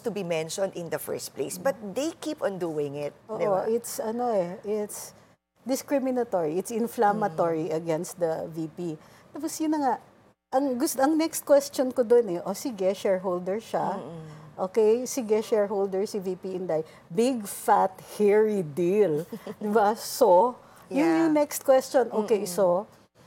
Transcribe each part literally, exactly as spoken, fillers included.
supposed to be mentioned in the first place, but they keep on doing it. Oo, di ba? it's ano eh, it's discriminatory, it's inflammatory mm. against the V P. Tapos yun na nga, ang, gusto, ang next question ko doon eh, o sige, shareholder siya. Mm-mm. Okay, sige, shareholder si V P Inday. Big, fat, hairy deal. Diba? So, yeah. yun yung next question. Okay, Mm-mm. so,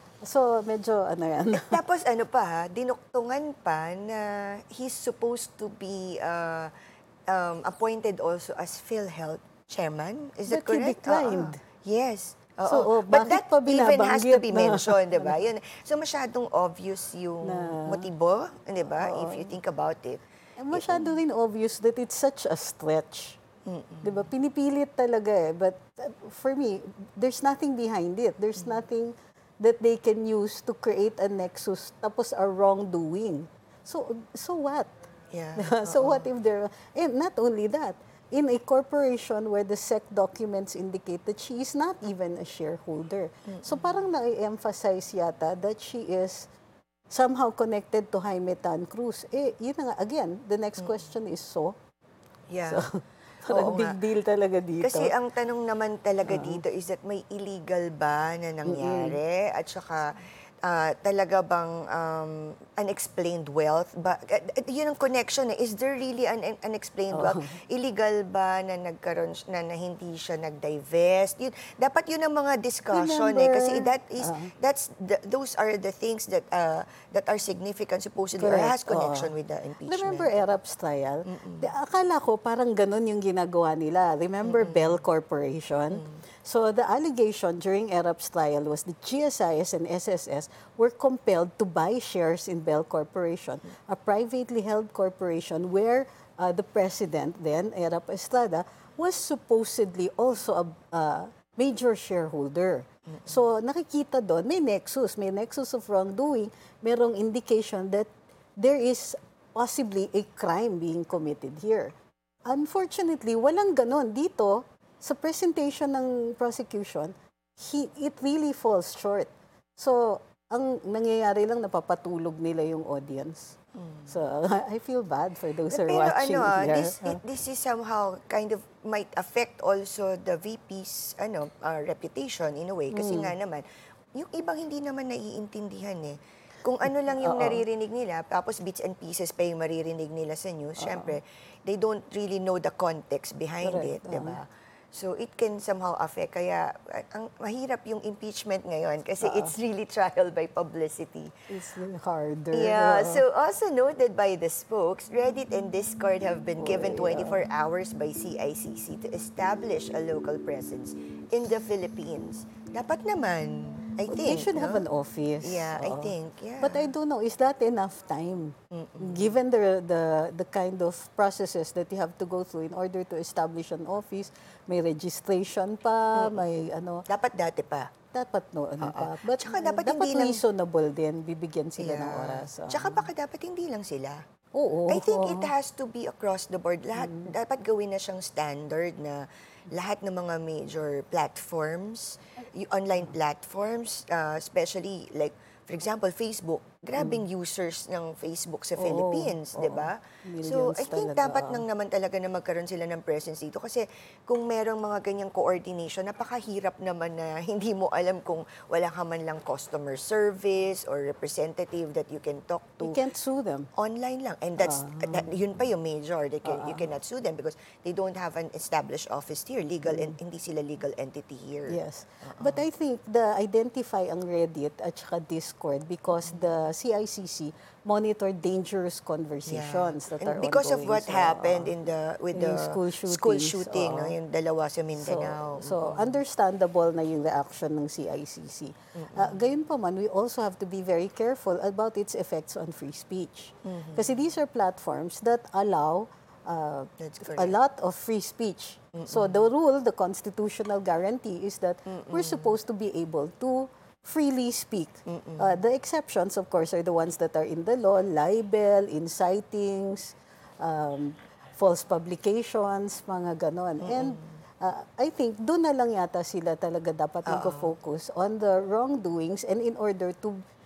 so medyo ano yan. Eh, tapos ano pa ha, dinuktungan pa na he's supposed to be uh, um, appointed also as PhilHealth chairman. Is that But correct? But he declined. Uh-uh. Yes. Oo. So, oh, but that even has to be na? mentioned, di ba? Yun. So, masyadong obvious yung na, motibo, di ba? If you think about it. Masyado rin obvious that it's such a stretch. Mm-mm. Diba? Pinipilit talaga eh. But uh, for me, there's nothing behind it. There's mm-hmm. nothing that they can use to create a nexus tapos a wrongdoing. So, so what? Yeah. So what if there... And not only that, in a corporation where the S E C documents indicate that she is not even a shareholder. Mm-hmm. So parang na-emphasize yata that she is somehow connected to Jaime Tan Cruz. Eh, yun na nga, again, the next question is so? Yeah. So, parang big nga. deal talaga dito. Kasi ang tanong naman talaga uh-huh. dito is that may illegal ba na nangyari? Mm-hmm. At saka, uh, talaga bang um, unexplained wealth? Ba, uh, yun ang connection eh. Is there really an, an unexplained uh-huh. wealth? Illegal ba na nagkaroon, na, na hindi siya nag-divest? Yun, dapat yun ang mga discussion Remember, eh. Kasi that is, uh-huh. that's the, those are the things that uh, that are significant supposedly Correct. Or has connection uh-huh. with the impeachment. Remember Erap's trial? Mm-mm. Akala ko parang ganun yung ginagawa nila. Remember Mm-mm. Bell Corporation? Mm-mm. So the allegation during Erap's trial was that G S I S and S S S were compelled to buy shares in Bell Corporation, a privately held corporation where uh, the president then, Erap Estrada, was supposedly also a uh, major shareholder. Mm-hmm. So nakikita doon, may nexus, may nexus of wrongdoing, merong indication that there is possibly a crime being committed here. Unfortunately, walang ganon dito. Sa presentation ng prosecution, he, it really falls short. So, ang nangyayari lang, napapatulog nila yung audience. Mm. So, I feel bad for those who are Pero watching ano, here. This, it, this is somehow kind of might affect also the V P's ano, uh, reputation in a way. Kasi mm. nga naman, yung ibang hindi naman naiintindihan eh. Kung ano lang yung Uh-oh. naririnig nila, tapos bits and pieces pa yung maririnig nila sa news, syempre, they don't really know the context behind Correct. It, uh-huh. diba? So it can somehow affect. Kaya ang mahirap yung impeachment ngayon kasi uh, it's really trial by publicity. It's really harder. Yeah. Uh, so also noted by the spokes, Reddit and Discord have been given twenty-four hours by C I C C to establish a local presence in the Philippines. Dapat naman, I think. They should no? have an office. Yeah, uh, I think. Yeah. But I don't know, is that enough time? Mm-mm. Given the, the the kind of processes that you have to go through in order to establish an office, may registration pa, Mm-mm. may ano. Dapat dati pa. Dapat no, ano Uh-uh. pa. But Tsaka dapat, dapat hindi reasonable lang, din, bibigyan sila yeah. ng oras. Uh, Tsaka baka dapat hindi lang sila. Oo. I think oo. it has to be across the board. Lahat, mm-hmm. dapat gawin na siyang standard na lahat ng mga major platforms, yung online platforms, uh, especially like, for example, Facebook, grabing mm. users ng Facebook sa oo, Philippines, di ba? So, I think talaga. Dapat nang naman talaga na magkaroon sila ng presence dito. Kasi kung merong mga ganyang coordination, napakahirap naman na hindi mo alam kung wala ka man lang customer service or representative that you can talk to. You can't sue them. Online lang. And that's uh-huh. that, yun pa yung major. They can, uh-huh. You cannot sue them because they don't have an established office here. Legal, mm. and hindi sila legal entity here. Yes. Uh-huh. But I think the identify ang Reddit at saka Discord because the C I C C monitor dangerous conversations yeah. that and are because ongoing. of what so, happened in the with the school, school shooting, uh, no, yung dalawa sa Mindanao. So, so mm-hmm. understandable na yung reaction ng C I C C. Mm-hmm. Uh, gayon pa man, we also have to be very careful about its effects on free speech. Mm-hmm. Kasi these are platforms that allow uh, a lot of free speech. Mm-hmm. So the rule, the constitutional guarantee is that mm-hmm. we're supposed to be able to freely speak. Uh, the exceptions, of course, are the ones that are in the law, libel, incitings, um, false publications, mga ganon. Mm-mm. And uh, I think doon na lang yata sila talaga dapat mag-focus on the wrongdoings and in order to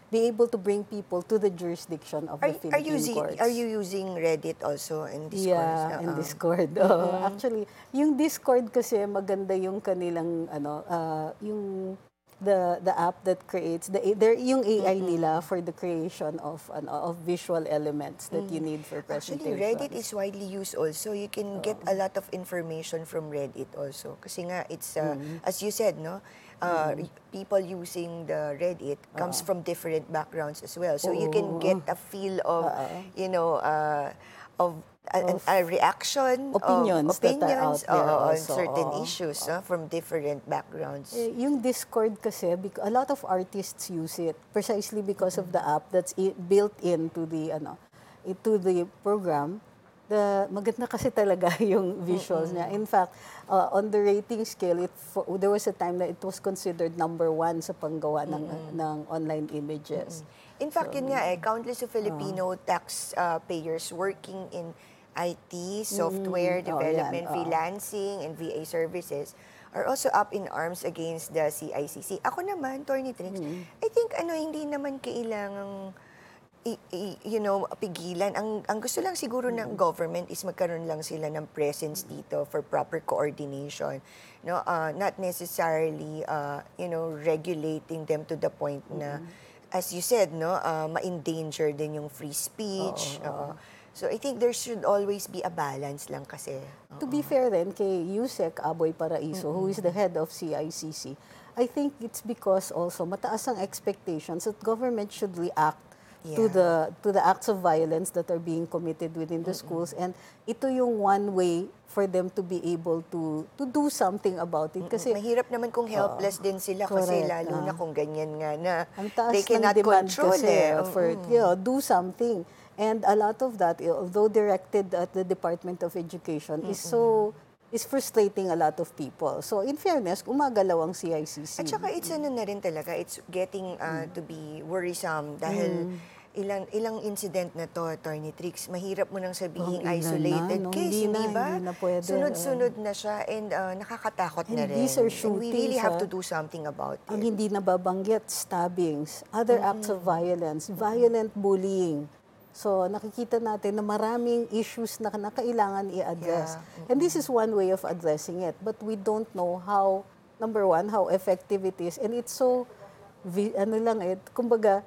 be able to bring people to the jurisdiction of Are, the are, Philippine using, courts. are you using Reddit also and Discord? Yeah, and Oo. Discord. Oo. Actually, yung Discord kasi maganda yung kanilang ano, uh, yung the the app that creates the there yung A I nila for the creation of ano, of visual elements that you need for presentation. Actually, Reddit is widely used also. You can get a lot of information from Reddit also. Kasi nga, it's, uh, as you said, no? Uh, people using the Reddit comes from different backgrounds as well. So you can get a feel of, you know, uh, of a, a reaction, opinions of that are opinions out there oo, on also. certain Oo. issues no, from different backgrounds. Eh, yung Discord kasi, bec- a lot of artists use it precisely because of the app that's i- built into the ano, into the program. The maganda kasi talaga yung visuals niya. In fact, uh, on the rating scale, it for, there was a time that it was considered number one sa panggawa ng ng online images. In fact, yun nga eh, countless of Filipino tax uh, payers working in I T, software Oh, development, yan, oo. freelancing, and V A services are also up in arms against the C I C C. Ako naman, Torny Trix, I think ano hindi naman kailangang i, i- you know, pigilan. Ang, ang gusto lang siguro ng government is magkaroon lang sila ng presence dito for proper coordination. No, uh, not necessarily, uh, you know, regulating them to the point na, as you said, no, uh, ma-endanger din yung free speech. Oo. So I think there should always be a balance lang kasi. To be fair then, kay Yusek Aboy Paraiso, who is the head of C I C C, I think it's because also mataas ang expectations that government should react to Yeah. the to the acts of violence that are being committed within the schools, and ito yung one way for them to be able to to do something about it kasi Mahirap naman kung helpless din sila kasi correct, lalo na ah. kung ganyan nga na ang taas they ng cannot demand control kasi eh. for, you know, do something. And a lot of that, although directed at the Department of Education, is so is frustrating a lot of people. So in fairness, umagalaw ang C I C C. At saka it's ano na rin talaga, it's getting uh, to be worrisome dahil ilang ilang incident na to, Attorney Trix, mahirap mo nang sabihin Oh, ilan isolated na, no? case, Hindi hindi na, ba? hindi na pwede. Sunod-sunod na siya and uh, nakakatakot na And rin. these are And we really shootings, have ah. to do something about Ang it. hindi nababanggit, stabbings, other acts of violence, violent bullying. So nakikita natin na maraming issues na, na kailangan i-address. Yeah. And this is one way of addressing it. But we don't know how, number one, how effective it is. And it's so, vi- ano lang eh, kumbaga,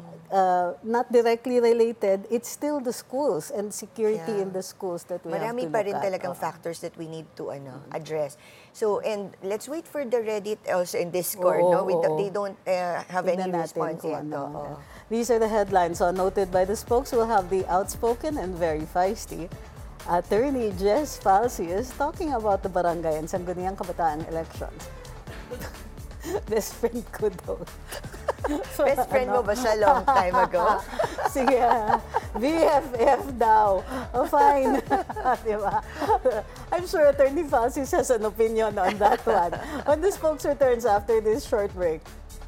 uh, not directly related, it's still the schools and security Yeah. in the schools that we Marami have to pa look rin at. talagang Oo. factors that we need to ano address. So, and let's wait for the Reddit also in Discord, Oo, no? We do- oo. they don't uh, have any Tignan natin response kung yet. ano. Oo. These are the headlines. So noted by the spokes, we'll have the outspoken and very feisty Attorney Jess Falcius talking about the barangay and Sangguniang Kabataan elections. Best friend ko daw. Best friend mo ba siya long time ago? Sige, ah. B F F daw. Oh, fine. Di ba? I'm sure Attorney Falcius has an opinion on that one. When the spokes returns after this short break.